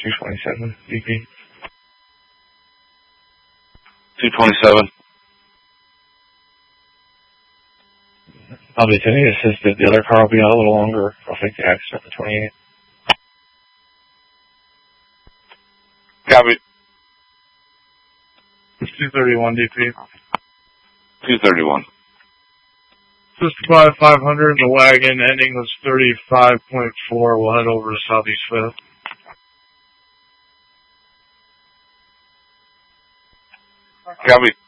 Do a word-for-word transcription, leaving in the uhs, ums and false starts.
two twenty-seven, D P. two twenty-seven. I'll be attending assisted. The other car will be out a little longer. I'll take the accident at the twenty-eight. Copy. two thirty-one, D P. two thirty-one. Justify five hundred. The wagon ending was thirty-five point four. We'll head over to Southeast fifth. Copy.